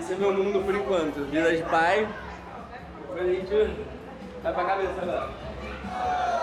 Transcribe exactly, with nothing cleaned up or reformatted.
Esse é meu mundo por enquanto. Vida de pai. A gente vai pra cabeça agora.